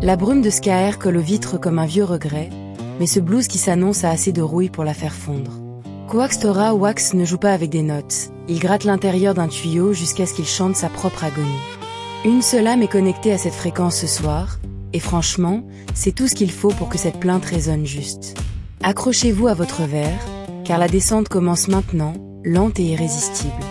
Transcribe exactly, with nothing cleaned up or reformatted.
La brume de Skaer colle aux vitres comme un vieux regret, mais ce blues qui s'annonce a assez de rouille pour la faire fondre. Quaxtora Wax ne joue pas avec des notes, il gratte l'intérieur d'un tuyau jusqu'à ce qu'il chante sa propre agonie. Une seule âme est connectée à cette fréquence ce soir, et franchement, c'est tout ce qu'il faut pour que cette plainte résonne juste. Accrochez-vous à votre verre, car la descente commence maintenant, lente et irrésistible.